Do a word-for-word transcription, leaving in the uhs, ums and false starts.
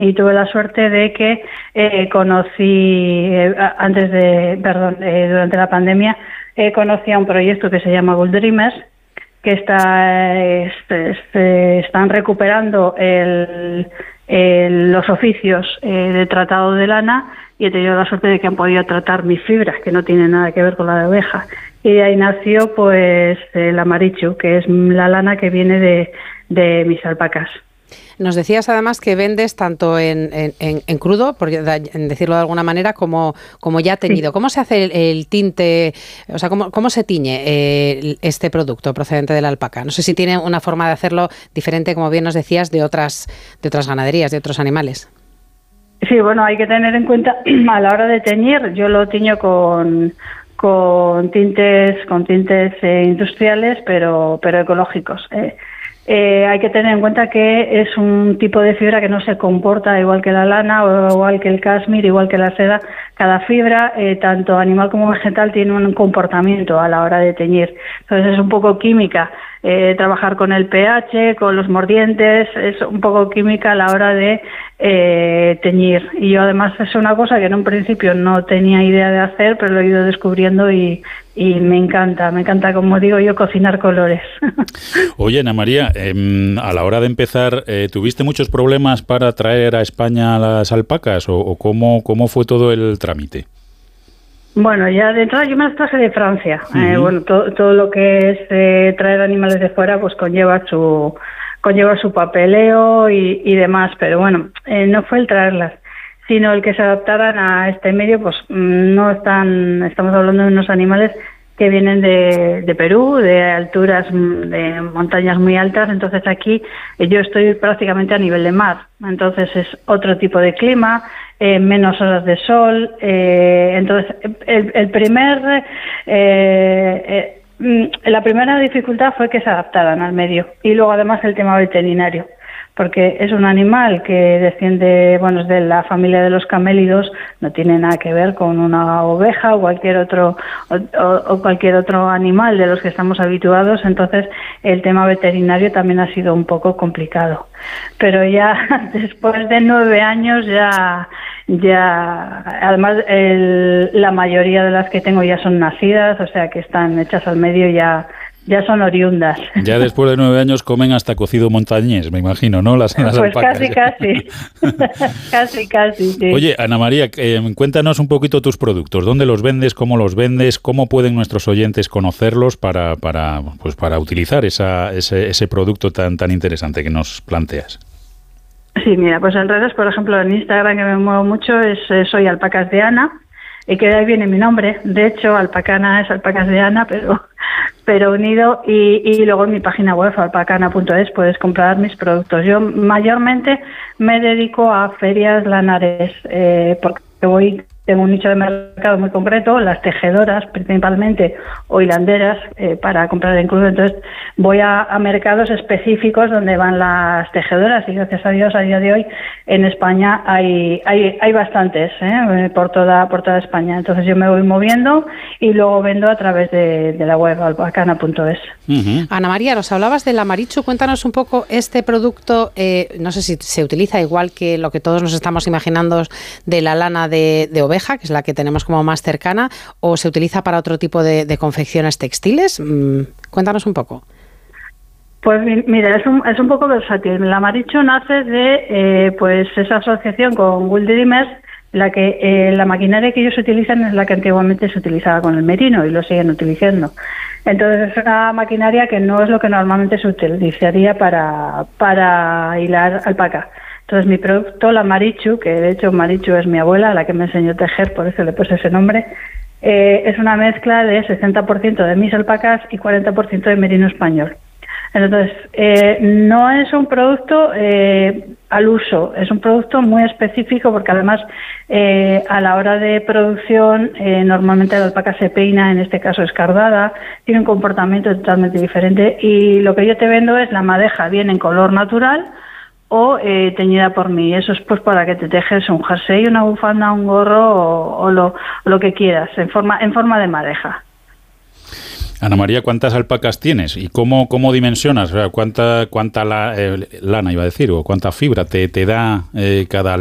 y tuve la suerte de que eh, conocí, eh, antes de, perdón, eh, durante la pandemia, eh, conocí a un proyecto que se llama Wool Dreamers, que está, este, este, están recuperando el, el, los oficios eh, de tratado de lana, y he tenido la suerte de que han podido tratar mis fibras, que no tienen nada que ver con la de oveja. Y de ahí nació pues el Amarichu, que es la lana que viene de, de mis alpacas. Nos decías además que vendes tanto en, en, en crudo, por decirlo de alguna manera, como, como ya teñido. Sí. ¿Cómo se hace el, el tinte, o sea, cómo, cómo se tiñe eh, este producto procedente de la alpaca? No sé si tiene una forma de hacerlo diferente, como bien nos decías, de otras, de otras ganaderías, de otros animales. Sí, bueno, hay que tener en cuenta a la hora de teñir, yo lo tiño con, con tintes, con tintes eh, industriales, pero, pero ecológicos. Eh. Eh, hay que tener en cuenta que es un tipo de fibra que no se comporta igual que la lana o igual que el cashmere, igual que la seda. Cada fibra, eh, tanto animal como vegetal, tiene un comportamiento a la hora de teñir. Entonces es un poco química. Eh, trabajar con el pH, con los mordientes, es un poco química a la hora de eh, teñir. Y yo además es una cosa que en un principio no tenía idea de hacer, pero lo he ido descubriendo y, y me encanta, me encanta, como digo yo, cocinar colores. Oye, Ana María, eh, a la hora de empezar, eh, ¿tuviste muchos problemas para traer a España las alpacas o, o cómo, cómo fue todo el trámite? Bueno, ya de entrada yo me las traje de Francia. Uh-huh. Eh, bueno, to, todo lo que es eh, traer animales de fuera, pues conlleva su conlleva su papeleo y, y demás. Pero bueno, eh, no fue el traerlas, sino el que se adaptaran a este medio. Pues no están, estamos hablando de unos animales que vienen de, de Perú, de alturas, de montañas muy altas. Entonces aquí eh, yo estoy prácticamente a nivel de mar. Entonces es otro tipo de clima. Eh, menos horas de sol, eh, entonces el, el primer eh, eh, la primera dificultad fue que se adaptaran al medio y luego además el tema veterinario, porque es un animal que desciende, bueno, es de la familia de los camélidos, no tiene nada que ver con una oveja o cualquier otro o, o, o cualquier otro animal de los que estamos habituados. Entonces el tema veterinario también ha sido un poco complicado, pero ya después de nueve años ya ya además el, la mayoría de las que tengo ya son nacidas, o sea que están hechas al medio, ya ya son oriundas. Ya después de nueve años comen hasta cocido montañés, me imagino, ¿no? Las, las pues alpacas. casi, casi. casi, casi, sí. Oye, Ana María, eh, cuéntanos un poquito tus productos. ¿Dónde los vendes? ¿Cómo los vendes? ¿Cómo pueden nuestros oyentes conocerlos para, para, pues para utilizar esa, ese, ese producto tan, tan interesante que nos planteas? Sí, mira, pues en redes, por ejemplo, en Instagram, que me muevo mucho, es eh, soy Alpacas de Ana, y que de ahí viene mi nombre. De hecho, Alpacana es Alpacas de Ana, pero pero unido, y, y luego en mi página web, alpacana punto es, puedes comprar mis productos. Yo mayormente me dedico a ferias lanares, eh, porque voy... Tengo un nicho de mercado muy concreto, las tejedoras principalmente o hilanderas eh, para comprar en crudo. Entonces voy a, a mercados específicos donde van las tejedoras y gracias a Dios a día de hoy en España hay hay, hay bastantes ¿eh? por toda por toda España. Entonces yo me voy moviendo y luego vendo a través de, de la web alpacana punto es. Uh-huh. Ana María, nos hablabas del Amarichu. Cuéntanos un poco este producto. Eh, no sé si se utiliza igual que lo que todos nos estamos imaginando de la lana de, de oveja, que es la que tenemos como más cercana, o se utiliza para otro tipo de, de confecciones textiles. Mm, cuéntanos un poco. Pues mira, es un, es un poco versátil. El Amarichu nace de eh, pues esa asociación con Wool Dreamers, la que eh, la maquinaria que ellos utilizan es la que antiguamente se utilizaba con el merino y lo siguen utilizando. Entonces es una maquinaria que no es lo que normalmente se utilizaría para, para hilar alpaca. Entonces mi producto, la Amarichu, que de hecho Amarichu es mi abuela, la que me enseñó a tejer, por eso le puse ese nombre, eh, es una mezcla de sesenta por ciento de mis alpacas y cuarenta por ciento de merino español. Entonces, eh, no es un producto eh, al uso, es un producto muy específico porque además eh, a la hora de producción eh, normalmente la alpaca se peina, en este caso escardada, tiene un comportamiento totalmente diferente y lo que yo te vendo es la madeja bien en color natural o eh, teñida por mí. Eso es pues para que te tejes un jersey, una bufanda, un gorro o, o, lo, o lo que quieras en forma, en forma de madeja. Ana María, ¿cuántas alpacas tienes y cómo, cómo dimensionas? O sea, ¿cuánta, cuánta la, eh, lana, iba a decir, o cuánta fibra te, te da eh, cada